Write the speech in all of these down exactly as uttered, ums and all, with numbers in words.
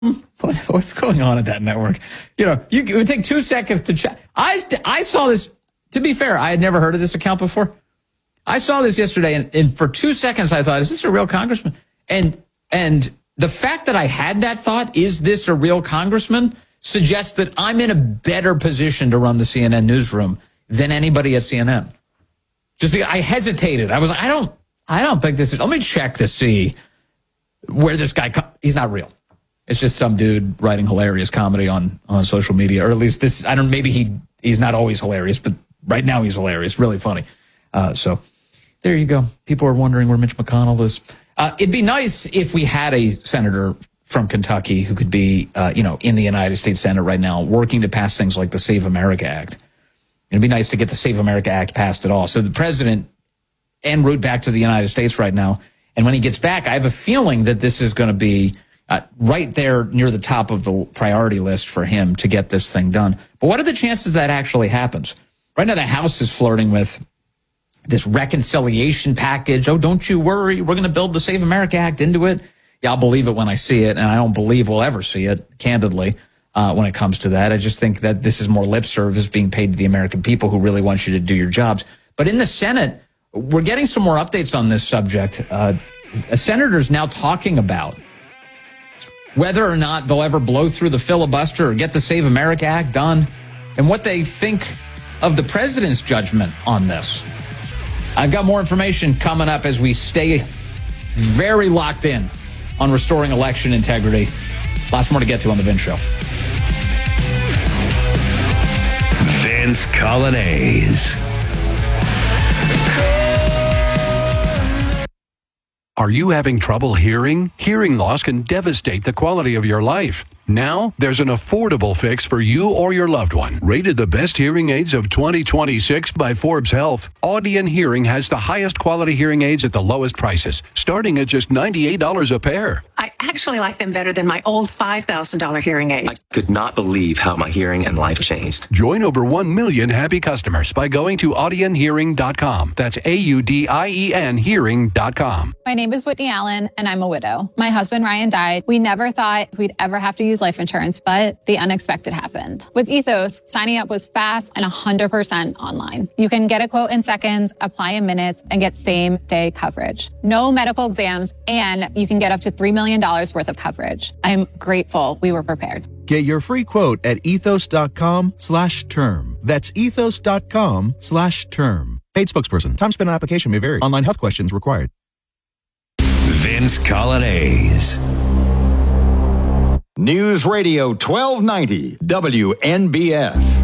What, what's going on at that network? You know, you, it would take two seconds to check. I, I saw this, to be fair, I had never heard of this account before. I saw this yesterday, and, and for two seconds I thought, is this a real congressman? And and the fact that I had that thought, is this a real congressman, suggests that I'm in a better position to run the C N N newsroom than anybody at C N N. Just because I hesitated. I was like, I don't, I don't think this is, let me check to see where this guy, he's not real. It's just some dude writing hilarious comedy on, on social media, or at least this, I don't, maybe he, he's not always hilarious, but right now he's hilarious, really funny. Uh, so there you go. People are wondering where Mitch McConnell is. Uh, it'd be nice if we had a senator from Kentucky who could be, uh, you know, in the United States Senate right now, working to pass things like the Save America Act. It'd be nice to get the Save America Act passed at all. So the president en route back to the United States right now. And when he gets back, I have a feeling that this is going to be uh, right there near the top of the priority list for him to get this thing done. But what are the chances that actually happens? Right now, the House is flirting with this reconciliation package. Oh, don't you worry. We're going to build the Save America Act into it. Yeah, I'll believe it when I see it. And I don't believe we'll ever see it, candidly, uh, when it comes to that. I just think that this is more lip service being paid to the American people who really want you to do your jobs. But in the Senate, we're getting some more updates on this subject. Uh, a senator's now talking about whether or not they'll ever blow through the filibuster or get the Save America Act done, and what they think of the president's judgment on this. I've got more information coming up as we stay very locked in on restoring election integrity. Lots more to get to on The Vince Show. Vince Coglianese. Are you having trouble hearing? Hearing loss can devastate the quality of your life. Now, there's an affordable fix for you or your loved one. Rated the best hearing aids of twenty twenty-six by Forbes Health, Audien Hearing has the highest quality hearing aids at the lowest prices, starting at just ninety-eight dollars a pair. I actually like them better than my old five thousand dollars hearing aid. I could not believe how my hearing and life changed. Join over one million happy customers by going to audien hearing dot com. That's A U D I E N hearing dot com. My name is Whitney Allen, and I'm a widow. My husband, Ryan, died. We never thought we'd ever have to use life insurance, but the unexpected happened. With Ethos, signing up was fast and one hundred percent online. You can get a quote in seconds, apply in minutes, and get same-day coverage. No medical exams, and you can get up to three million dollars worth of coverage. I'm grateful we were prepared. Get your free quote at ethos.com slash term. That's ethos.com slash term. Paid spokesperson. Time spent on application may vary. Online health questions required. Vince Coglianese. News Radio twelve ninety W N B F.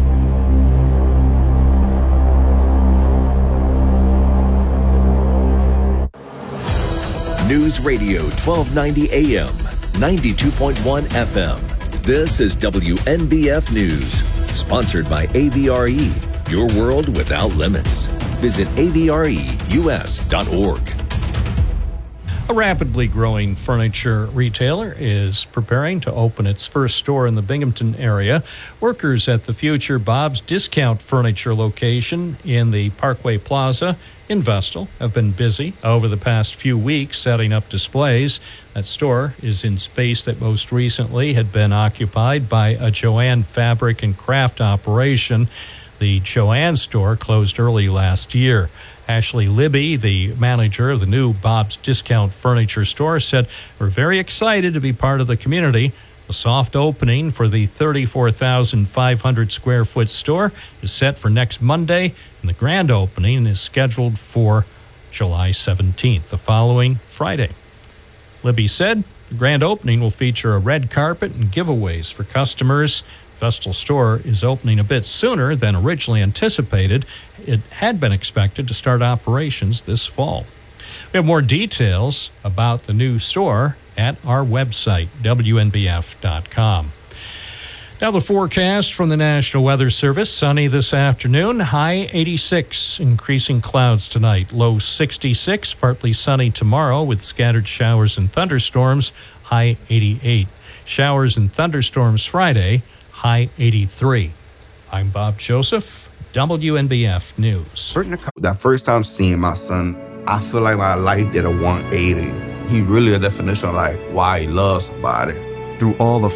News Radio twelve ninety A M, ninety-two point one F M. This is W N B F News, sponsored by A V R E, your world without limits. Visit A V R E U S dot org. A rapidly growing furniture retailer is preparing to open its first store in the Binghamton area. Workers at the future Bob's Discount Furniture location in the Parkway Plaza in Vestal have been busy over the past few weeks setting up displays. That store is in space that most recently had been occupied by a Joann Fabric and Craft operation. The Joann store closed early last year. Ashley Libby, the manager of the new Bob's Discount Furniture store, said, "We're very excited to be part of the community. The soft opening for the thirty-four thousand five hundred square foot store is set for next Monday, and the grand opening is scheduled for July seventeenth, the following Friday." Libby said the grand opening will feature a red carpet and giveaways for customers. Vestal store is opening a bit sooner than originally anticipated. It had been expected to start operations this fall. We have more details about the new store at our website, W N B F dot com. Now the forecast from the National Weather Service. Sunny this afternoon, high eighty-six, increasing clouds tonight, low sixty-six, partly sunny tomorrow with scattered showers and thunderstorms, high eighty-eight. Showers and thunderstorms Friday, high eighty-three. I'm Bob Joseph, W N B F News. That first time seeing my son, I feel like my life did a one eighty. He really a definition of like why he loves somebody. through all the